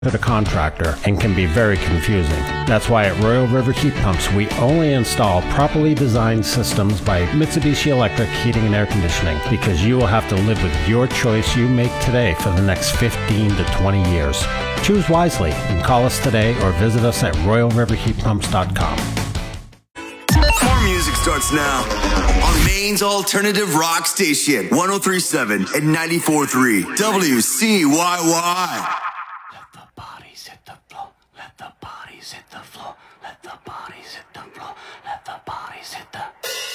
to the contractor and can be very confusing. That's why at Royal River Heat Pumps, we only install properly designed systems by Mitsubishi Electric Heating and Air Conditioning, because you will have to live with your choice you make today for the next 15 to 20 years. Choose wisely and call us today or visit us at royalriverheatpumps.com. More music starts now on Maine's alternative rock station, 103.7 and 94.3 WCYY. Let the bodies hit the floor. Let the bodies hit the floor. Let the bodies hit the floor.